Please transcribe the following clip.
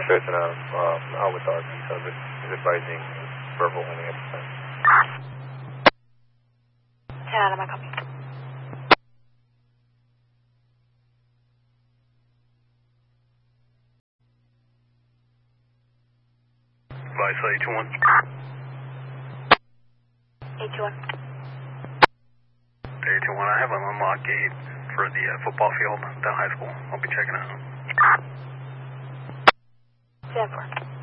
Stressing out with our service. Is advising verbal landing at the time. 10 out of my copy. Advice 821. 821. 821, I have an unlocked gate for the football field at the high school. I'll be checking it out. 10-4.